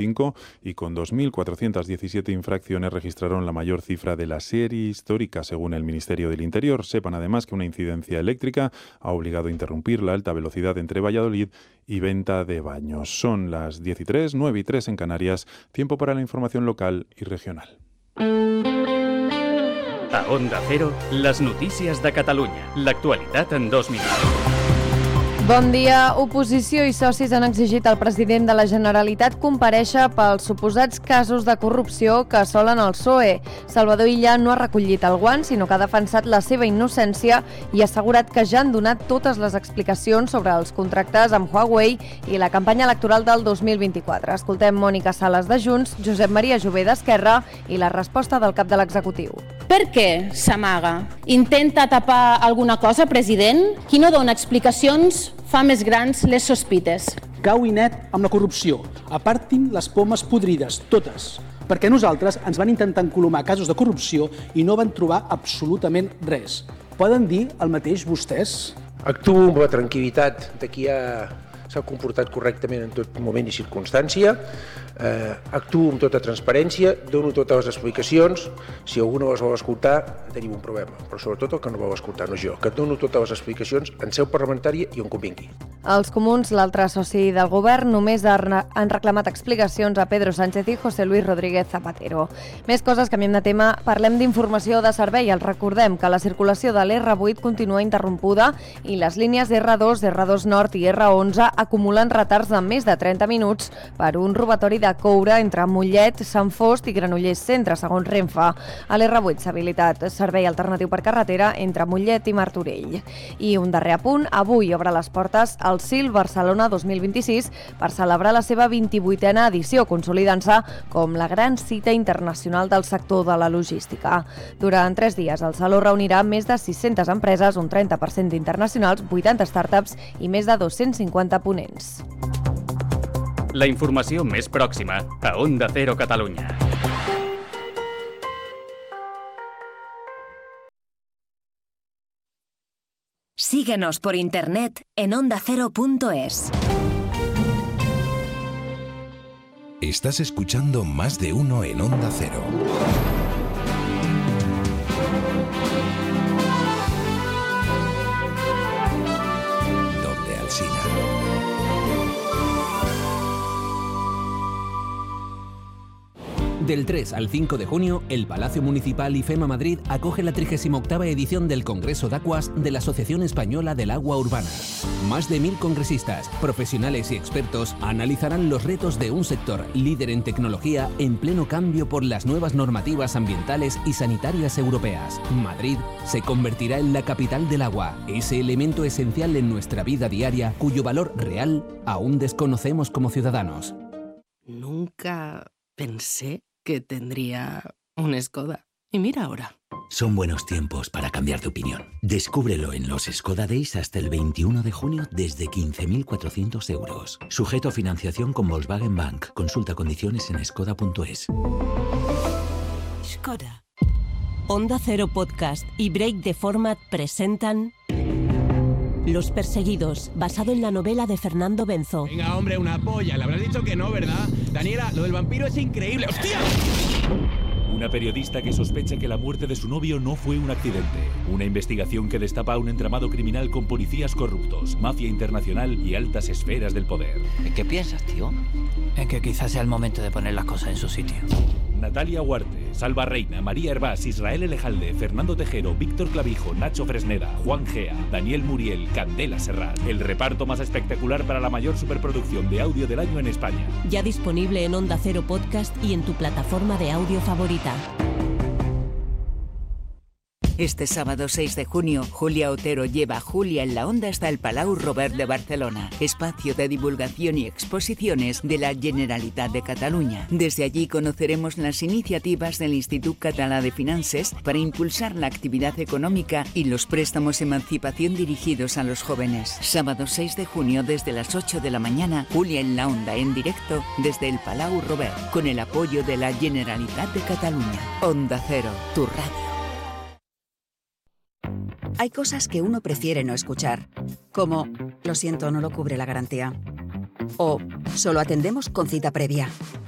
2005 y con 2.417 infracciones registraron la mayor cifra de la serie histórica, según el Ministerio del Interior. Sepan además que una incidencia eléctrica ha obligado a interrumpir la alta velocidad entre Valladolid y Venta de Baños. Son las 10:03, 9:03 en Canarias. Tiempo para la información local y regional. A Onda Cero, les notícies de Catalunya. L'actualitat en 2 minuts. Bon dia. Oposició i socis han exigit al president de la Generalitat comparèixer pels suposats casos de corrupció que assolen el PSOE. Salvador Illa no ha recollit el guant, sinó que ha defensat la seva innocència i ha assegurat que ja han donat totes les explicacions sobre els contractes amb Huawei i la campanya electoral del 2024. Escoltem Mònica Sales de Junts, Josep Maria Jové d'Esquerra i la resposta del cap de l'executiu. Per què s'amaga? Intenta tapar alguna cosa, president? Qui no dona explicacions fa més grans les sospites. Cau i net amb la corrupció. Apartin les pomes podrides, totes. Perquè a nosaltres ens van intentar encolomar casos de corrupció i no van trobar absolutament res. Poden dir el mateix vostès? Actuo amb la tranquil·litat de qui s'ha comportat correctament en tot moment i circumstància, actuo amb tota transparència, dono totes les explicacions. Si algú no les vol escoltar, tenim un problema, però sobretot el que no vol escoltar no és jo, que dono totes les explicacions en seu parlamentària i on convingui. Els comuns, l'altre soci del govern, només han reclamat explicacions a Pedro Sánchez i José Luis Rodríguez Zapatero. Més coses, canviem de tema, parlem d'informació de servei. Els recordem que la circulació de l'R8 continua interrompuda i les línies R2, R2 Nord i R11 acumulen retards de més de 30 minuts per un robatori de coure entre Mollet, Sant Fost i Granollers Centre, segons Renfe. A l'R8 s'ha habilitat servei alternatiu per carretera entre Mollet i Martorell. I un darrer apunt, avui obre les portes el CIL Barcelona 2026 per celebrar la seva 28a edició, consolidant-se com la gran cita internacional del sector de la logística. Durant 3 dies, el Saló reunirà més de 600 empreses, un 30% d'internacionals, 80 startups i més de 250 ponents. La informació més pròxima a Onda Cero Catalunya. Síguenos por internet en ondacero.es. Estás escuchando Más de Uno en Onda Cero. Donde Alsina. Del 3 al 5 de junio, el Palacio Municipal IFEMA Madrid acoge la 38ª edición del Congreso de Aguas de la Asociación Española del Agua Urbana. Más de 1000 congresistas, profesionales y expertos analizarán los retos de un sector líder en tecnología en pleno cambio por las nuevas normativas ambientales y sanitarias europeas. Madrid se convertirá en la capital del agua, ese elemento esencial en nuestra vida diaria cuyo valor real aún desconocemos como ciudadanos. Nunca pensé que tendría un Skoda. Y mira ahora. Son buenos tiempos para cambiar de opinión. Descúbrelo en los Skoda Days hasta el 21 de junio desde 15.400 euros. Sujeto a financiación con Volkswagen Bank. Consulta condiciones en skoda.es. Skoda. Onda Cero Podcast y Break the Format presentan Los Perseguidos, basado en la novela de Fernando Benzo. Venga, hombre, una polla. Le habrás dicho que no, ¿verdad? Daniela, lo del vampiro es increíble. ¡Hostia! Una periodista que sospecha que la muerte de su novio no fue un accidente. Una investigación que destapa un entramado criminal con policías corruptos, mafia internacional y altas esferas del poder. ¿En qué piensas, tío? En que quizás sea el momento de poner las cosas en su sitio. Natalia Huarte, Salva Reina, María Hervás, Israel Elejalde, Fernando Tejero, Víctor Clavijo, Nacho Fresneda, Juan Gea, Daniel Muriel, Candela Serrat. El reparto más espectacular para la mayor superproducción de audio del año en España. Ya disponible en Onda Cero Podcast y en tu plataforma de audio favorita. Este sábado 6 de junio, Julia Otero lleva a Julia en la Onda hasta el Palau Robert de Barcelona, espacio de divulgación y exposiciones de la Generalitat de Catalunya. Desde allí conoceremos las iniciativas del Institut Català de Finances para impulsar la actividad económica y los préstamos emancipación dirigidos a los jóvenes. Sábado 6 de junio desde las 8 de la mañana, Julia en la Onda en directo desde el Palau Robert, con el apoyo de la Generalitat de Catalunya. Onda Cero, tu radio. Hay cosas que uno prefiere no escuchar, como lo siento, no lo cubre la garantía, o solo atendemos con cita previa.